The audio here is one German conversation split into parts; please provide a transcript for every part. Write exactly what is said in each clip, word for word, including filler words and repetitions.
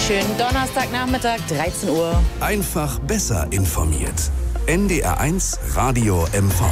Schönen Donnerstagnachmittag, dreizehn Uhr. Einfach besser informiert. N D R eins Radio M V.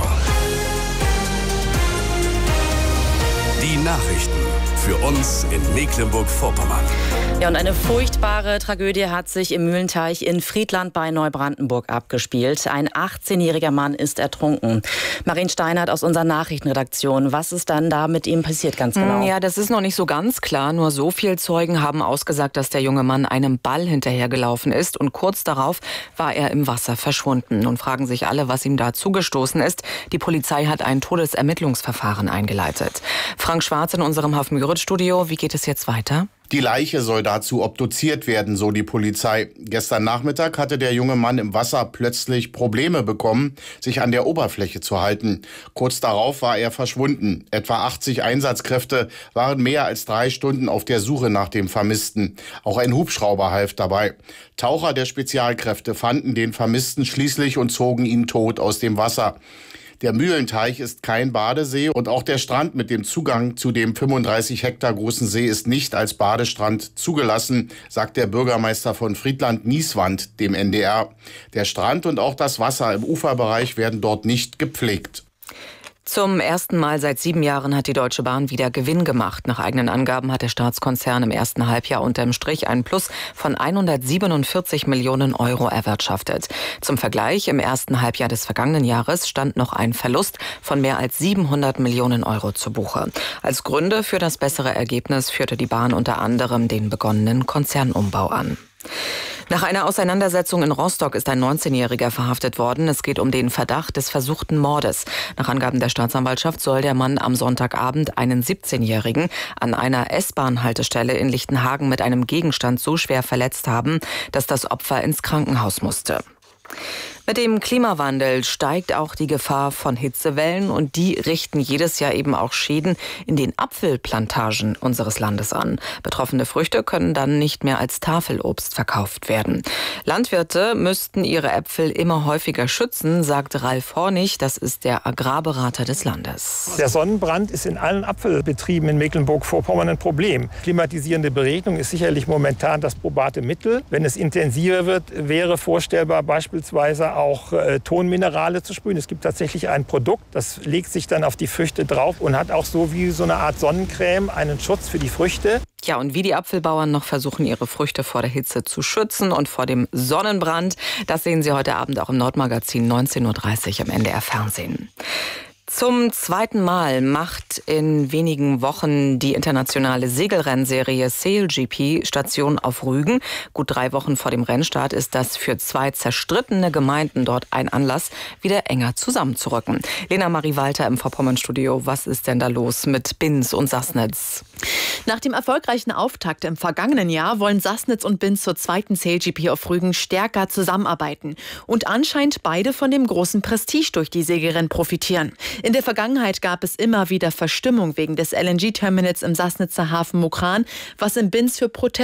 Die Nachrichten für uns in Mecklenburg-Vorpommern. Ja, und eine furchtbare Tragödie hat sich im Mühlenteich in Friedland bei Neubrandenburg abgespielt. Ein achtzehnjähriger Mann ist ertrunken. Marien Steinert aus unserer Nachrichtenredaktion. Was ist dann da mit ihm passiert ganz genau? Ja, das ist noch nicht so ganz klar. Nur so viele Zeugen haben ausgesagt, dass der junge Mann einem Ball hinterhergelaufen ist. Und kurz darauf war er im Wasser verschwunden. Nun fragen sich alle, was ihm da zugestoßen ist. Die Polizei hat ein Todesermittlungsverfahren eingeleitet. Frank Schwarz in unserem Hafenmüritz-Studio. Wie geht es jetzt weiter? Die Leiche soll dazu obduziert werden, so die Polizei. Gestern Nachmittag hatte der junge Mann im Wasser plötzlich Probleme bekommen, sich an der Oberfläche zu halten. Kurz darauf war er verschwunden. Etwa achtzig Einsatzkräfte waren mehr als drei Stunden auf der Suche nach dem Vermissten. Auch ein Hubschrauber half dabei. Taucher der Spezialkräfte fanden den Vermissten schließlich und zogen ihn tot aus dem Wasser. Der Mühlenteich ist kein Badesee und auch der Strand mit dem Zugang zu dem fünfunddreißig Hektar großen See ist nicht als Badestrand zugelassen, sagt der Bürgermeister von Friedland Nieswand dem N D R. Der Strand und auch das Wasser im Uferbereich werden dort nicht gepflegt. Zum ersten Mal seit sieben Jahren hat die Deutsche Bahn wieder Gewinn gemacht. Nach eigenen Angaben hat der Staatskonzern im ersten Halbjahr unterm Strich einen Plus von hundertsiebenundvierzig Millionen Euro erwirtschaftet. Zum Vergleich, im ersten Halbjahr des vergangenen Jahres stand noch ein Verlust von mehr als siebenhundert Millionen Euro zu Buche. Als Gründe für das bessere Ergebnis führte die Bahn unter anderem den begonnenen Konzernumbau an. Nach einer Auseinandersetzung in Rostock ist ein neunzehnjähriger verhaftet worden. Es geht um den Verdacht des versuchten Mordes. Nach Angaben der Staatsanwaltschaft soll der Mann am Sonntagabend einen siebzehnjährigen an einer S-Bahn-Haltestelle in Lichtenhagen mit einem Gegenstand so schwer verletzt haben, dass das Opfer ins Krankenhaus musste. Mit dem Klimawandel steigt auch die Gefahr von Hitzewellen und die richten jedes Jahr eben auch Schäden in den Apfelplantagen unseres Landes an. Betroffene Früchte können dann nicht mehr als Tafelobst verkauft werden. Landwirte müssten ihre Äpfel immer häufiger schützen, sagt Ralf Hornig, das ist der Agrarberater des Landes. Der Sonnenbrand ist in allen Apfelbetrieben in Mecklenburg-Vorpommern ein Problem. Klimatisierende Beregnung ist sicherlich momentan das probate Mittel. Wenn es intensiver wird, wäre vorstellbar beispielsweise auch äh, Tonminerale zu sprühen. Es gibt tatsächlich ein Produkt, das legt sich dann auf die Früchte drauf und hat auch so wie so eine Art Sonnencreme einen Schutz für die Früchte. Ja, und wie die Apfelbauern noch versuchen, ihre Früchte vor der Hitze zu schützen und vor dem Sonnenbrand, das sehen Sie heute Abend auch im Nordmagazin neunzehn Uhr dreißig im N D R Fernsehen. Zum zweiten Mal macht in wenigen Wochen die internationale Segelrennserie Sail G P Station auf Rügen. Gut drei Wochen vor dem Rennstart ist das für zwei zerstrittene Gemeinden dort ein Anlass, wieder enger zusammenzurücken. Lena Marie Walter im Vorpommern-Studio. Was ist denn da los mit Binz und Sassnitz? Nach dem erfolgreichen Auftakt im vergangenen Jahr wollen Sassnitz und Binz zur zweiten Sail G P auf Rügen stärker zusammenarbeiten. Und anscheinend beide von dem großen Prestige durch die Segelrennen profitieren. In der Vergangenheit gab es immer wieder Verstimmung wegen des L N G-Terminals im Sassnitzer Hafen Mukran, was in Binz für Proteste